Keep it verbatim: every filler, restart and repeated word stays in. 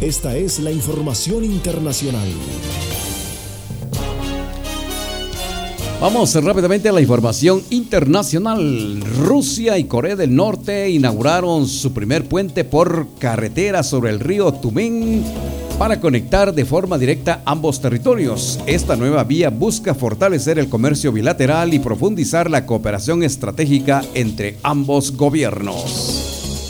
Esta es la información internacional. Vamos rápidamente a la información internacional. Rusia y Corea del Norte inauguraron su primer puente por carretera sobre el río Tumen para conectar de forma directa ambos territorios. Esta nueva vía busca fortalecer el comercio bilateral y profundizar la cooperación estratégica entre ambos gobiernos.